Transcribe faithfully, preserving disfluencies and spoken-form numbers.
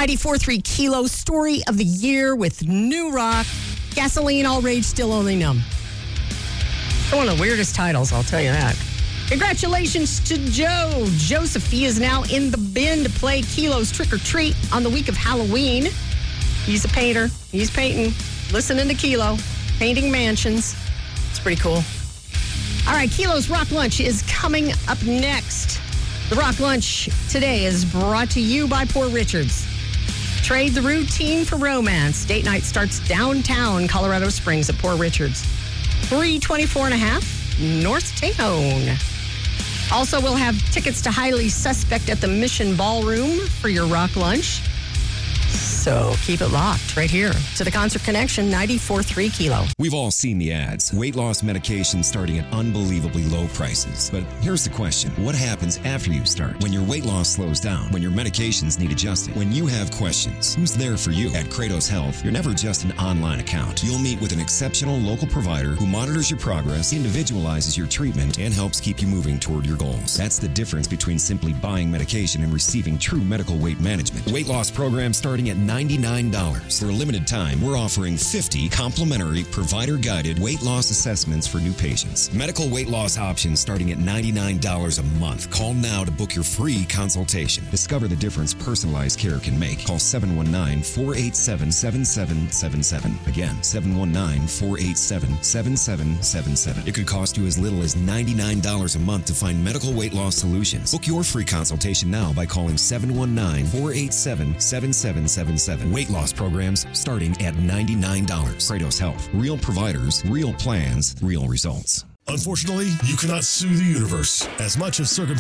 ninety-four point three Kilo Story of the Year with New Rock. Gasoline, All Rage, Still Only Numb. One of the weirdest titles, I'll tell you that. Congratulations to Joe. Josephine is now in the bin to play Kilo's Trick or Treat on the week of Halloween. He's a painter. He's painting. Listening to Kilo. Painting mansions. It's pretty cool. All right, Kilo's Rock Lunch is coming up next. The Rock Lunch today is brought to you by Poor Richards. Trade the routine for romance. Date night starts downtown Colorado Springs at Poor Richards. three twenty-four and a half North Tejon. Also, we'll have tickets to Highly Suspect at the Mission Ballroom for your Rock Lunch. So keep it locked right here to the Concert Connection, ninety-four point three Kilo. We've all seen the ads. Weight loss medication starting at unbelievably low prices. But here's the question. What happens after you start? When your weight loss slows down? When your medications need adjusting? When you have questions? Who's there for you? At Kratos Health, you're never just an online account. You'll meet with an exceptional local provider who monitors your progress, individualizes your treatment, and helps keep you moving toward your goals. That's the difference between simply buying medication and receiving true medical weight management. Weight loss program starting at ninety-nine dollars. For a limited time, we're offering fifty complimentary provider-guided weight loss assessments for new patients. Medical weight loss options starting at ninety-nine dollars a month. Call now to book your free consultation. Discover the difference personalized care can make. Call seven one nine, four eight seven, seven seven seven seven. Again, seven one nine, four eight seven, seven seven seven seven. It could cost you as little as ninety-nine dollars a month to find medical weight loss solutions. Book your free consultation now by calling seven one nine, four eight seven, seven seven seven seven. Weight loss programs starting at ninety-nine dollars. Kratos Health. Real providers, real plans, real results. Unfortunately, you cannot sue the universe. As much as circumstances